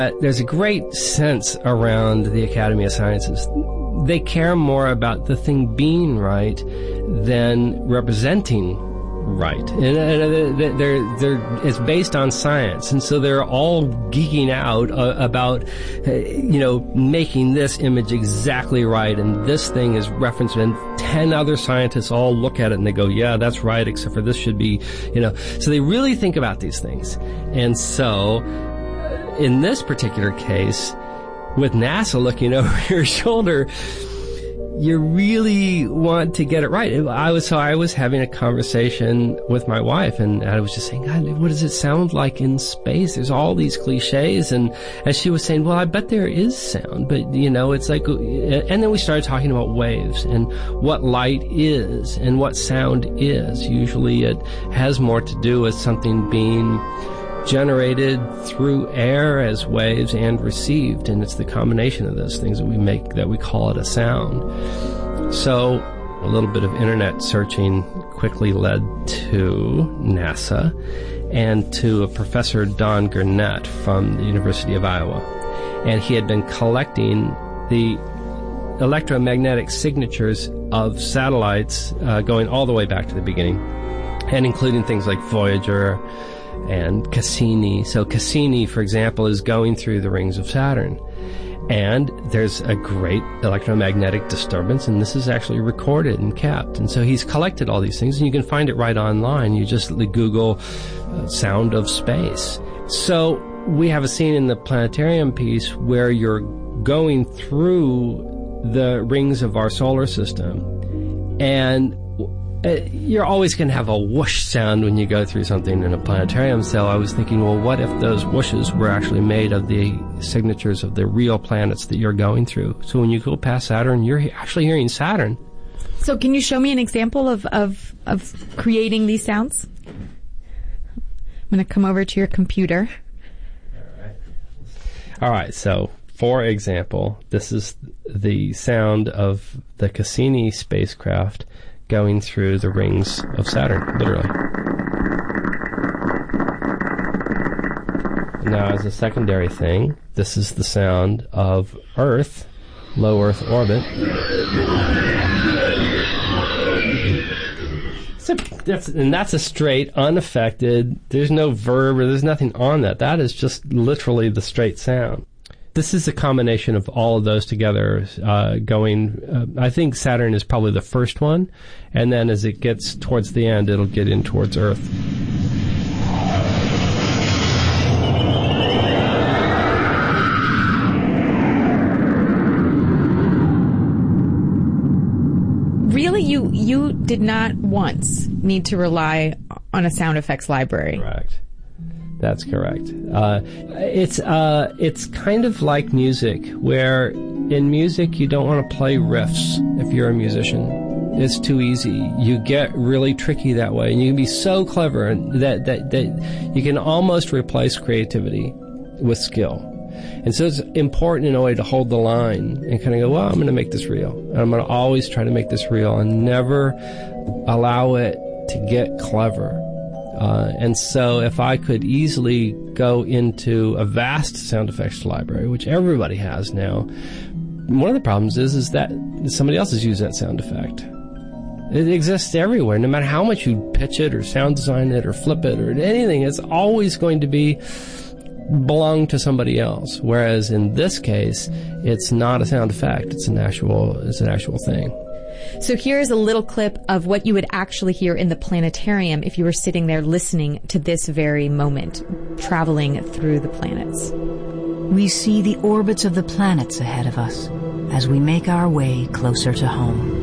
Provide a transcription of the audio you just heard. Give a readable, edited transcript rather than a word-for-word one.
There's a great sense around the Academy of Sciences. They care more about the thing being right than representing right. And it's based on science. And so they're all geeking out about, making this image exactly right. And this thing is referenced. And 10 other scientists all look at it and they go, yeah, that's right, except for this should be, So they really think about these things. And so in this particular case, with NASA looking over your shoulder, you really want to get it right. I was having a conversation with my wife, and I was just saying, God, what does it sound like in space? There's all these cliches, and she was saying, well, I bet there is sound, but it's like, and then we started talking about waves and what light is and what sound is. Usually it has more to do with something being generated through air as waves and received, and it's the combination of those things that we call it a sound. So a little bit of internet searching quickly led to NASA and to a Professor Don Gurnett from the University of Iowa, and he had been collecting the electromagnetic signatures of satellites going all the way back to the beginning, and including things like Voyager and Cassini. So Cassini, for example, is going through the rings of Saturn, and there's a great electromagnetic disturbance, and this is actually recorded and kept. And so he's collected all these things, and you can find it right online. You just Google sound of space. So we have a scene in the planetarium piece where you're going through the rings of our solar system, and you're always going to have a whoosh sound when you go through something in a planetarium. So I was thinking, well, what if those whooshes were actually made of the signatures of the real planets that you're going through? So when you go past Saturn, you're actually hearing Saturn. So can you show me an example of creating these sounds? I'm going to come over to your computer. All right. So, for example, this is the sound of the Cassini spacecraft going through the rings of Saturn, literally. Now, as a secondary thing, this is the sound of Earth, low Earth orbit. That's a straight, unaffected, there's no verb or there's nothing on that. That is just literally the straight sound. This is a combination of all of those together going. I think Saturn is probably the first one, and then as it gets towards the end, it'll get in towards Earth. Really, you did not once need to rely on a sound effects library. Correct. That's correct. It's kind of like music, where in music you don't want to play riffs if you're a musician. It's too easy. You get really tricky that way, and you can be so clever that you can almost replace creativity with skill. And so it's important in a way to hold the line and kind of go, well, I'm going to make this real. And I'm going to always try to make this real and never allow it to get clever. And so if I could easily go into a vast sound effects library, which everybody has now, one of the problems is that somebody else has used that sound effect. It exists everywhere. No matter how much you pitch it or sound design it or flip it or anything, it's always going to belong to somebody else. Whereas in this case, it's not a sound effect. It's an actual thing. So here's a little clip of what you would actually hear in the planetarium if you were sitting there listening to this very moment, traveling through the planets. We see the orbits of the planets ahead of us as we make our way closer to home.